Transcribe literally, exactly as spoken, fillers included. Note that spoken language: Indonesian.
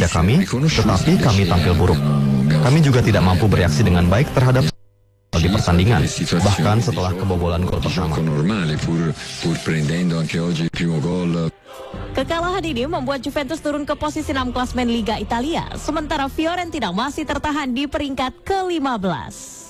kerja kami, tetapi kami tampil buruk. Kami juga tidak mampu bereaksi dengan baik terhadap di pertandingan, bahkan setelah kebobolan gol pertama. Kekalahan ini membuat Juventus turun ke posisi enam klasmen Liga Italia, sementara Fiorentina masih tertahan di peringkat ke lima belas.